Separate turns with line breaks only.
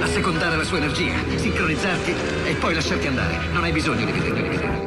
Assecondare la sua energia, sincronizzarti e poi lasciarti andare. Non hai bisogno di vedere.